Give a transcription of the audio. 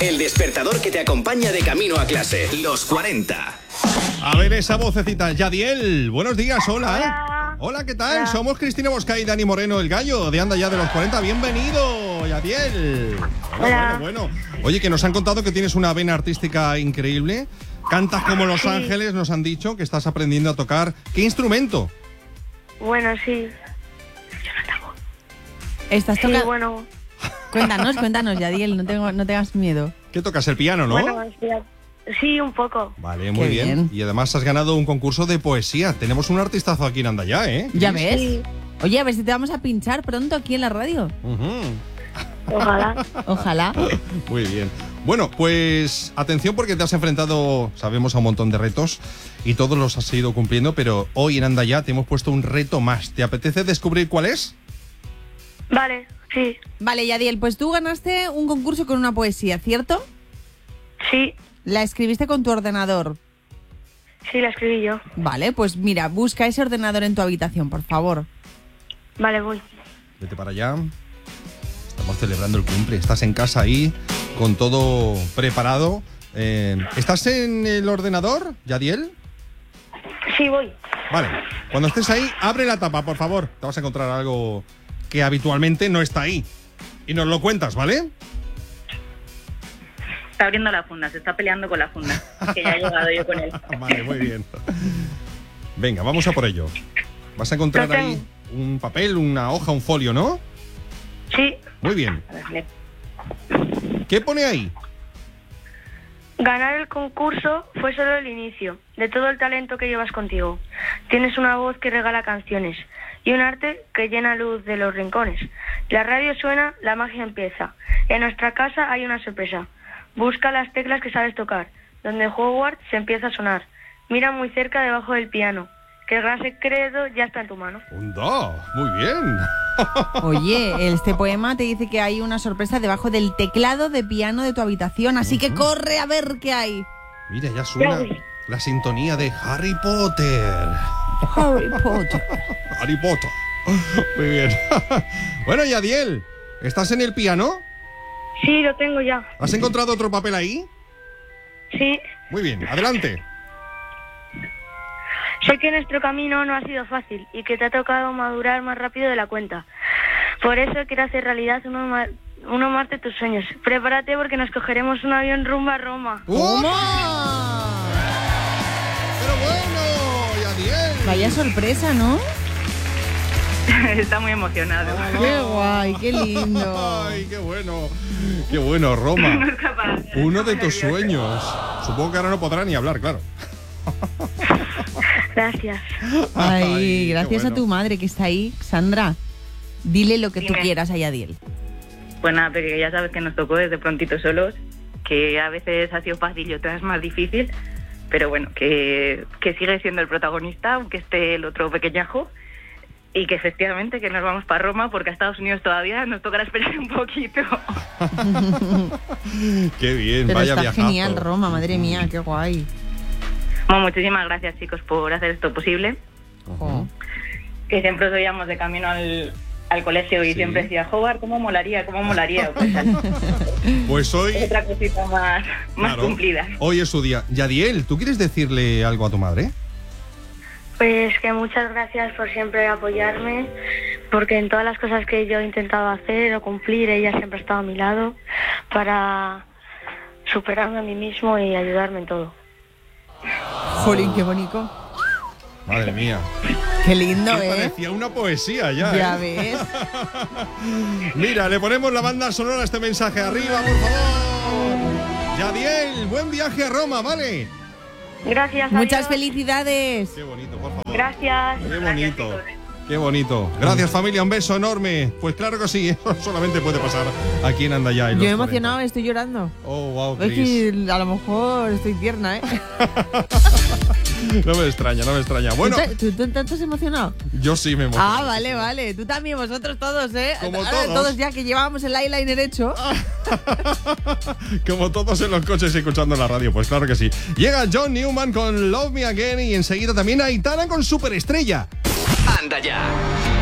El despertador que te acompaña de camino a clase. Los 40. A ver esa vocecita. Yadiel, buenos días, hola. Hola. Hola, ¿qué tal? Hola. Somos Cristina Bosca y Dani Moreno, el gallo de Anda Ya de los 40. Bienvenido, Yadiel. Hola. Bueno. Oye, que nos han contado que tienes una vena artística increíble. Cantas como Los Ángeles, nos han dicho que estás aprendiendo a tocar. ¿Qué instrumento? Bueno, sí. Estás Sí, tocando. bueno. Cuéntanos, Yadiel, no tengas miedo. ¿Qué tocas? El piano, ¿no? Bueno, sí, un poco. Vale, muy Qué bien. bien. Y además has ganado un concurso de poesía. Tenemos un artistazo aquí en Anda Ya, ¿eh? ¿Ya ves? Sí. Oye, a ver si te vamos a pinchar pronto aquí en la radio. Ojalá. Ojalá. Muy bien. Bueno, pues atención porque te has enfrentado, sabemos, a un montón de retos y todos los has ido cumpliendo, pero hoy en Anda Ya te hemos puesto un reto más. ¿Te apetece descubrir cuál es? Vale, sí. Vale, Yadiel, pues tú ganaste un concurso con una poesía, ¿cierto? Sí, La escribiste con tu ordenador. sí, la escribí yo. Vale, pues mira, busca ese ordenador en tu habitación, por favor. Vale, voy. Vete para allá. Estamos celebrando el cumple. Estás en casa ahí con todo preparado. ¿Estás en el ordenador, Yadiel? Sí, voy. Vale. Cuando estés ahí, abre la tapa, por favor. Te vas a encontrar algo que habitualmente no está ahí. Y nos lo cuentas, ¿vale? Está abriendo la funda, se está peleando con la funda, que ya he llegado yo con él. Vale, muy bien. Venga, vamos a por ello. Vas a encontrar Lo tengo. ahí un papel, una hoja, un folio, ¿no? Sí. Muy bien. A ver, lee. ¿Qué pone ahí? Ganar el concurso fue solo el inicio de todo el talento que llevas contigo. Tienes una voz que regala canciones y un arte que llena luz de los rincones. La radio suena, la magia empieza. En nuestra casa hay una sorpresa. Busca las teclas que sabes tocar, donde Hogwarts se empieza a sonar. Mira muy cerca debajo del piano, que el gran secreto ya está en tu mano. Un do. Muy bien. Oye, este poema te dice que hay una sorpresa debajo del teclado de piano de tu habitación, así que corre a ver qué hay. Mira, ya suena la sintonía de Harry Potter. Harry Potter. Harry Potter. Muy bien. Bueno, Yadiel, ¿estás en el piano? Sí, lo tengo ya. ¿Has encontrado otro papel ahí? Sí. Muy bien, adelante. Sé que nuestro camino no ha sido fácil y que te ha tocado madurar más rápido de la cuenta. Por eso quiero hacer realidad uno más de tus sueños. Prepárate porque nos cogeremos un avión rumbo a Roma. ¡Oh! ¡Pero bueno, Yadiel! Vaya sorpresa, ¿no? Está muy emocionado. Qué guay, qué lindo. ¡Ay, qué bueno! ¡Qué bueno, Roma! No es capaz. Uno de tus sueños. Supongo que ahora no podrá ni hablar, claro. Gracias. Ay, qué gracias bueno. a tu madre que está ahí, Sandra. Dile lo que tú Dime. quieras a Yadiel. Pues nada, porque ya sabes que nos tocó desde prontito solos, que a veces ha sido fácil y otras más difícil, pero bueno, que sigue siendo el protagonista, aunque esté el otro pequeñajo, y que efectivamente que nos vamos para Roma, porque a Estados Unidos todavía nos tocará esperar un poquito. ¡Qué bien! Pero Vaya está viajazo. genial Roma, madre mía, qué guay. Bueno, muchísimas gracias, chicos, por hacer esto posible, Jo. que siempre os oíamos de camino al colegio y Sí. siempre decía, joder, ¿cómo molaría? Pues, Pues hoy... otra cosita más claro, cumplida. hoy es su día. Yadiel, ¿tú quieres decirle algo a tu madre? Pues que muchas gracias por siempre apoyarme, porque en todas las cosas que yo he intentado hacer o cumplir, ella siempre ha estado a mi lado para superarme a mí mismo y ayudarme en todo. Jolín, qué bonito. Madre mía. Qué lindo, Sí, ¿eh? parecía una poesía ya, Ya ¿eh? ves. Mira, le ponemos la banda sonora a este mensaje arriba, por favor. Yadiel, buen viaje a Roma, ¿vale? Gracias. Muchas adiós. felicidades. Qué bonito, por favor. Gracias. Qué bonito. Qué bonito. Gracias, familia. Un beso enorme. Pues claro que sí, eso solamente puede pasar aquí en Anda Ya. en Yo los emocionado, 40. estoy llorando. Oh, wow, Es Chris. que a lo mejor estoy tierna, ¿eh? No me extraña, no me extraña. Bueno, ¿Tú estás emocionado? yo sí me emociono. Ah, vale, vale. Tú también, vosotros todos, ¿eh? Como Ahora todos. ya que llevábamos el eyeliner hecho. Como todos en los coches y escuchando la radio, pues claro que sí. Llega John Newman con Love Me Again y enseguida también Aitana con Superestrella. Anda Ya